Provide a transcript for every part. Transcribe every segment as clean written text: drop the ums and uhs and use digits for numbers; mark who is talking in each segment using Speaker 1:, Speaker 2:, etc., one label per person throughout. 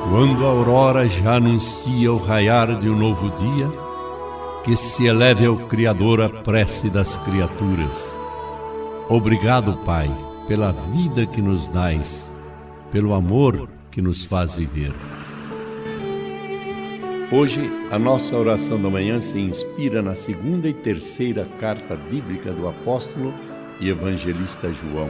Speaker 1: Quando a aurora já anuncia o raiar de um novo dia, que se eleve ao Criador a prece das criaturas. Obrigado, Pai, pela vida que nos dais, pelo amor que nos faz viver. Hoje, a nossa oração da manhã se inspira na segunda e terceira carta bíblica do apóstolo e evangelista João.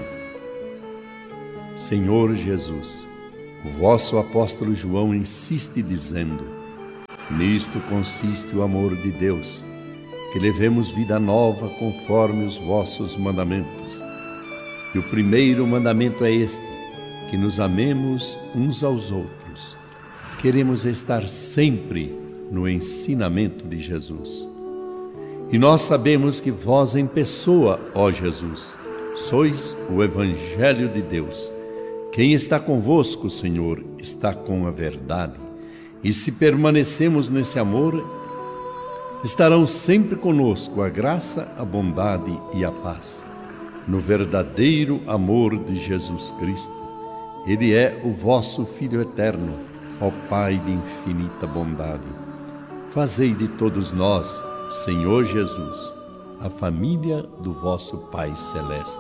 Speaker 1: Senhor Jesus, o vosso apóstolo João insiste dizendo: nisto consiste o amor de Deus, que levemos vida nova conforme os vossos mandamentos. E o primeiro mandamento é este, que nos amemos uns aos outros. Queremos estar sempre no ensinamento de Jesus. E nós sabemos que vós em pessoa, ó Jesus, sois o Evangelho de Deus. Quem está convosco, Senhor, está com a verdade. E se permanecemos nesse amor, estarão sempre conosco a graça, a bondade e a paz. No verdadeiro amor de Jesus Cristo. Ele é o vosso Filho eterno, ó Pai de infinita bondade. Fazei de todos nós, Senhor Jesus, a família do vosso Pai Celeste.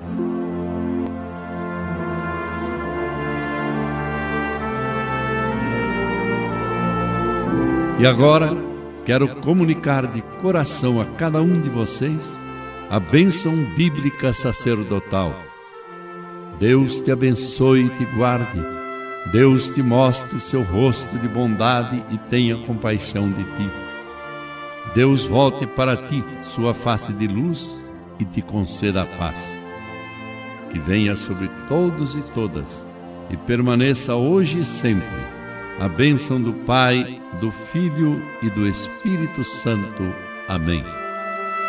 Speaker 1: E agora, quero comunicar de coração a cada um de vocês a bênção bíblica sacerdotal. Deus te abençoe e te guarde. Deus te mostre seu rosto de bondade e tenha compaixão de ti. Deus volte para ti sua face de luz e te conceda a paz. Que venha sobre todos e todas e permaneça hoje e sempre a bênção do Pai, do Filho e do Espírito Santo. Amém.